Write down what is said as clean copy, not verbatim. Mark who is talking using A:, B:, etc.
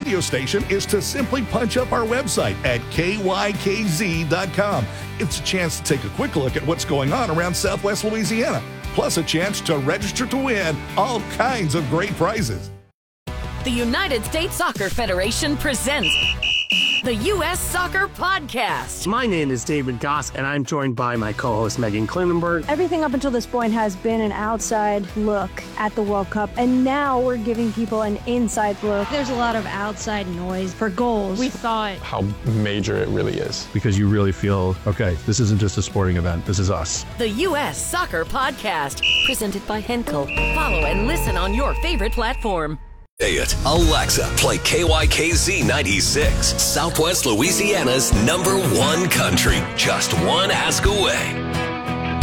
A: radio station is to simply punch up our website at kykz.com. It's a chance to take a quick look at what's going on around Southwest Louisiana, plus a chance to register to win all kinds of great prizes.
B: The United States Soccer Federation presents the U.S. Soccer Podcast.
C: My name is David Goss, and I'm joined by my co-host Megan Klinenberg.
D: Everything up until this point has been an outside look at the World Cup, and now we're giving people an inside look.
E: There's a lot of outside noise for goals. We thought
F: how major it really is.
G: Because you really feel, okay, this isn't just a sporting event, this is us.
B: The U.S. Soccer Podcast, presented by Henkel. Follow and listen on your favorite platform.
H: Say it. Alexa, play KYKZ 96, Southwest Louisiana's #1 country. Just one ask away.